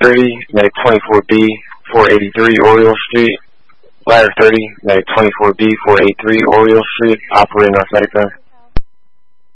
30, medic 24B, 483 Oriole Street. Ladder 30, medic 24B, 483 Oriole Street, operating North Medic Center.